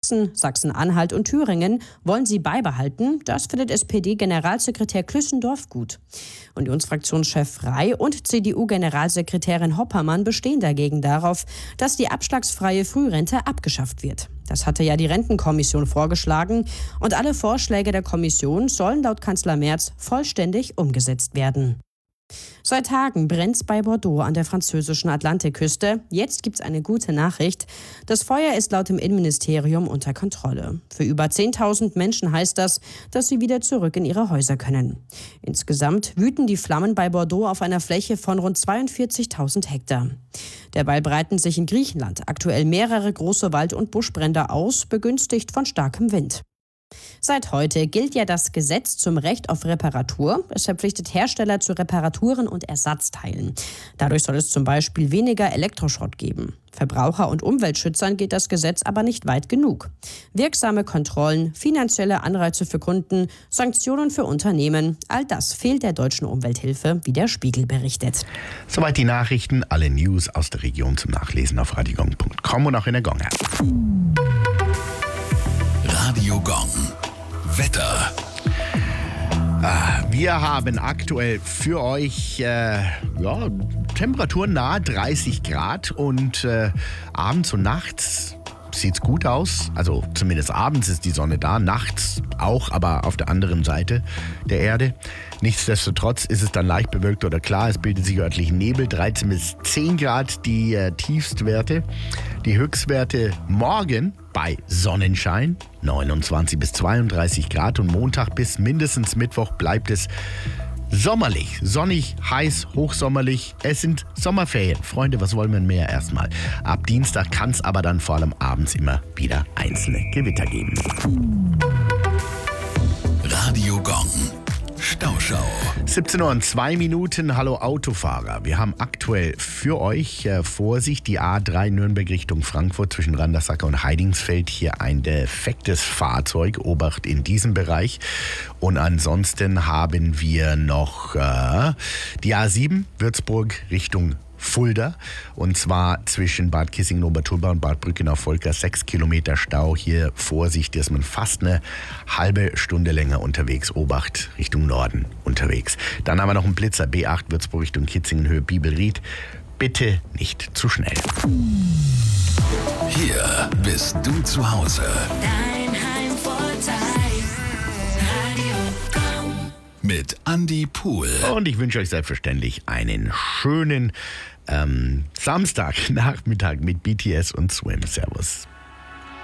Sachsen, Sachsen-Anhalt und Thüringen wollen sie beibehalten. Das findet SPD-Generalsekretär Klüssendorf gut. Unionsfraktionschef Rey und CDU-Generalsekretärin Hoppermann bestehen dagegen darauf, dass die abschlagsfreie Frührente abgeschafft wird. Das hatte ja die Rentenkommission vorgeschlagen und alle Vorschläge der Kommission sollen laut Kanzler Merz vollständig umgesetzt werden. Seit Tagen brennt's bei Bordeaux an der französischen Atlantikküste. Jetzt gibt's eine gute Nachricht. Das Feuer ist laut dem Innenministerium unter Kontrolle. Für über 10.000 Menschen heißt das, dass sie wieder zurück in ihre Häuser können. Insgesamt wüten die Flammen bei Bordeaux auf einer Fläche von rund 42.000 Hektar. Derweil breiten sich in Griechenland aktuell mehrere große Wald- und Buschbrände aus, begünstigt von starkem Wind. Seit heute gilt ja das Gesetz zum Recht auf Reparatur. Es verpflichtet Hersteller zu Reparaturen und Ersatzteilen. Dadurch soll es zum Beispiel weniger Elektroschrott geben. Verbraucher- und Umweltschützern geht das Gesetz aber nicht weit genug. Wirksame Kontrollen, finanzielle Anreize für Kunden, Sanktionen für Unternehmen, all das fehlt der deutschen Umwelthilfe, wie der Spiegel berichtet. Soweit die Nachrichten, alle News aus der Region zum Nachlesen auf radiogong.com und auch in der Gong-App. Radio Gong. Wetter. Wir haben aktuell für euch Temperaturen nahe 30 Grad und abends und nachts sieht's gut aus. Also zumindest abends ist die Sonne da, nachts auch, aber auf der anderen Seite der Erde. Nichtsdestotrotz ist es dann leicht bewölkt oder klar. Es bildet sich örtlich Nebel, 13 bis 10 Grad die Tiefstwerte. Die Höchstwerte morgen bei Sonnenschein 29 bis 32 Grad und Montag bis mindestens Mittwoch bleibt es sommerlich, sonnig, heiß, hochsommerlich. Es sind Sommerferien. Freunde, was wollen wir mehr erstmal? Ab Dienstag kann es aber dann vor allem abends immer wieder einzelne Gewitter geben. Radio Gong. Stauschau. 17:02 Uhr. Hallo Autofahrer. Wir haben aktuell für euch Vorsicht, die A3 Nürnberg Richtung Frankfurt zwischen Randersacker und Heidingsfeld. Hier ein defektes Fahrzeug. Obacht in diesem Bereich. Und ansonsten haben wir noch die A7 Würzburg Richtung Fulda, und zwar zwischen Bad Kissingen-Obertulba und Bad Brückenau-Volker 6 Kilometer Stau. Hier Vorsicht, ist man fast eine halbe Stunde länger unterwegs. Obacht, Richtung Norden unterwegs. Dann haben wir noch einen Blitzer, B8 Würzburg Richtung Kitzingen, Höhe Bibelried. Bitte nicht zu schnell. Hier bist du zu Hause. Dein Heimvorteil. Radio Gong. Mit Andi Pohl. Und ich wünsche euch selbstverständlich einen schönen Samstagnachmittag mit BTS und Swim. Servus.